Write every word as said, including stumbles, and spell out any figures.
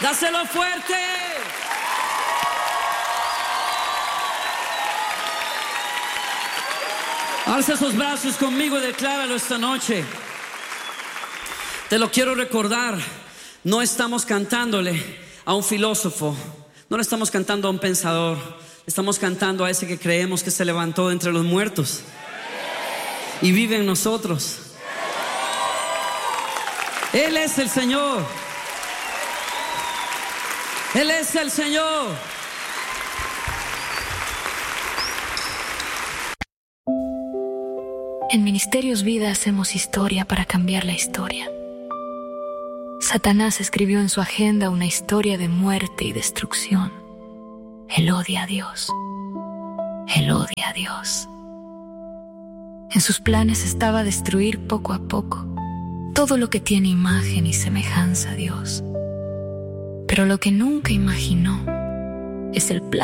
Dáselo fuerte. Alza esos brazos conmigo y decláralo esta noche. Te lo quiero recordar. No estamos cantándole a un filósofo, no le estamos cantando a un pensador, estamos cantando a ese que creemos que se levantó de entre los muertos y vive en nosotros. Él es el Señor. Él es el Señor. En Ministerios Vida hacemos historia para cambiar la historia. Satanás escribió en su agenda una historia de muerte y destrucción. Él odia a Dios. Él odia a Dios. En sus planes estaba destruir poco a poco todo lo que tiene imagen y semejanza a Dios. Pero lo que nunca imaginó es el plan